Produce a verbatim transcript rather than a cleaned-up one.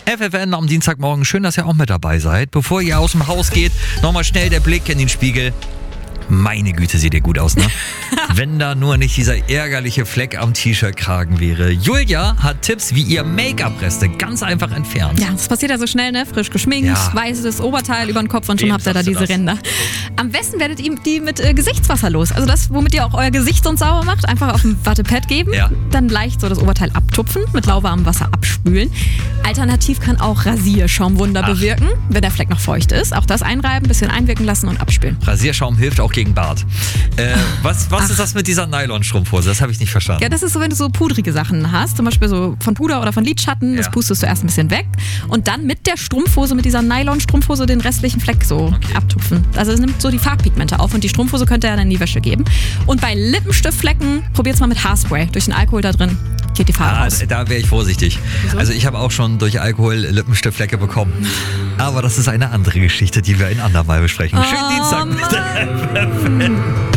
F F N am Dienstagmorgen. Schön, dass ihr auch mit dabei seid. Bevor ihr aus dem Haus geht, nochmal schnell der Blick in den Spiegel. Meine Güte, sieht ihr gut aus, ne? Wenn da nur nicht dieser ärgerliche Fleck am T-Shirt-Kragen wäre. Julia hat Tipps, wie ihr Make-up-Reste ganz einfach entfernt. Ja, das passiert ja so schnell, ne? Frisch geschminkt, Ja. weißes Oberteil über den Kopf und schon Eben habt ihr da sagst du diese das. Ränder. Am besten werdet ihr die mit äh, Gesichtswasser los. Also das, womit ihr auch euer Gesicht sonst sauber macht, einfach auf ein Wattepad geben, Ja. dann leicht so das Oberteil abtupfen, mit lauwarmem Wasser abspülen. Alternativ kann auch Rasierschaumwunder Ach. bewirken, wenn der Fleck noch feucht ist. Auch das einreiben, bisschen einwirken lassen und abspülen. Rasierschaum hilft auch gegen Bart. Äh, was was ist das mit dieser Nylon-Strumpfhose? Das habe ich nicht verstanden. Ja, das ist so, wenn du so pudrige Sachen hast, zum Beispiel so von Puder oder von Lidschatten, das Ja. pustest du erst ein bisschen weg und dann mit der Strumpfhose, mit dieser Nylon-Strumpfhose den restlichen Fleck so abtupfen. Also es nimmt so die Farbpigmente auf und die Strumpfhose könnt ihr dann in die Wäsche geben. Und bei Lippenstiftflecken probiert's mal mit Haarspray. Durch den Alkohol da drin geht die Farbe Ah, raus. da wäre ich vorsichtig. Wieso? Also ich habe auch schon durch Alkohol Lippenstiftflecke bekommen. Aber das ist eine andere Geschichte, die wir ein andermal besprechen. Schönen Oh, Dienstag mit der F F N.